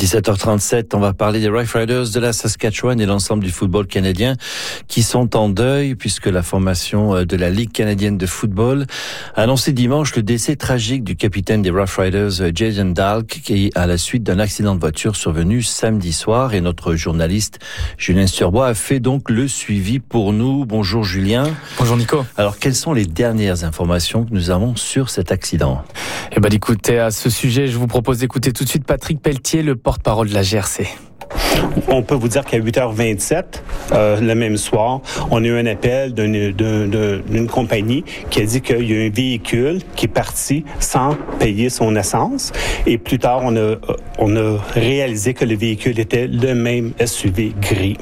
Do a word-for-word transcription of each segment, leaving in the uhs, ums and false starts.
dix-sept heures trente-sept, on va parler des Rough Riders de la Saskatchewan et l'ensemble du football canadien qui sont en deuil puisque la formation de la Ligue canadienne de football a annoncé dimanche le décès tragique du capitaine des Rough Riders, Jayden Dahlk, qui à la suite d'un accident de voiture survenu samedi soir. Et notre journaliste Julien Sturbois a fait donc le suivi pour nous. Bonjour Julien. Bonjour Nico. Alors quelles sont les dernières informations que nous avons sur cet accident ? Eh ben écoutez, à ce sujet, je vous propose d'écouter tout de suite Patrick Pelletier, le porte-parole de la G R C. On peut vous dire qu'à huit heures vingt-sept, euh, le même soir, on a eu un appel d'une, d'une, d'une compagnie qui a dit qu'il y a un véhicule qui est parti sans payer son essence. Et plus tard, on a, on a réalisé que le véhicule était le même S U V gris.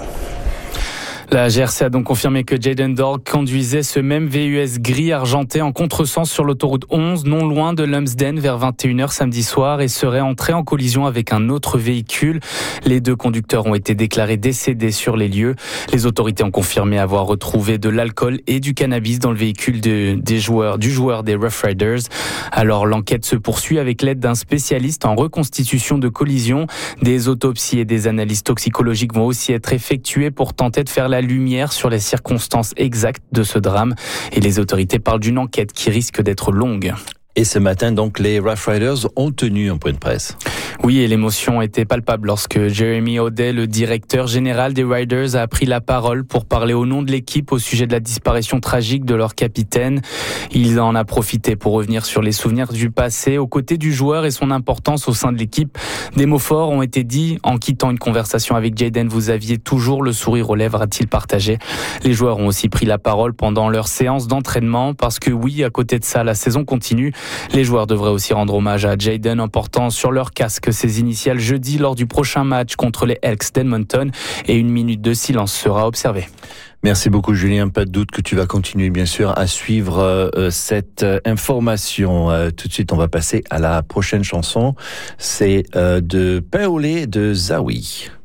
La G R C a donc confirmé que Jayden Dahlk conduisait ce même V U S gris argenté en contresens sur l'autoroute onze, non loin de Lumsden, vers vingt et une heures samedi soir, et serait entré en collision avec un autre véhicule. Les deux conducteurs ont été déclarés décédés sur les lieux. Les autorités ont confirmé avoir retrouvé de l'alcool et du cannabis dans le véhicule de, des joueurs, du joueur des Rough Riders. Alors l'enquête se poursuit avec l'aide d'un spécialiste en reconstitution de collision. Des autopsies et des analyses toxicologiques vont aussi être effectuées pour tenter de faire la lumière sur les circonstances exactes de ce drame. Et les autorités parlent d'une enquête qui risque d'être longue. Et ce matin, donc, les Rough Riders ont tenu un point de presse. Oui, et l'émotion était palpable lorsque Jeremy O'Day, le directeur général des Riders, a pris la parole pour parler au nom de l'équipe au sujet de la disparition tragique de leur capitaine. Il en a profité pour revenir sur les souvenirs du passé, aux côtés du joueur et son importance au sein de l'équipe. Des mots forts ont été dits en quittant une conversation avec Jayden. Vous aviez toujours le sourire aux lèvres, a-t-il partagé. Les joueurs ont aussi pris la parole pendant leur séance d'entraînement parce que oui, à côté de ça, la saison continue. Les joueurs devraient aussi rendre hommage à Jayden en portant sur leur casque ses initiales jeudi lors du prochain match contre les Elks d'Edmonton, et une minute de silence sera observée. Merci beaucoup Julien, pas de doute que tu vas continuer bien sûr à suivre euh, cette euh, information. Euh, tout de suite on va passer à la prochaine chanson, c'est euh, de Pain au lait de Zawi.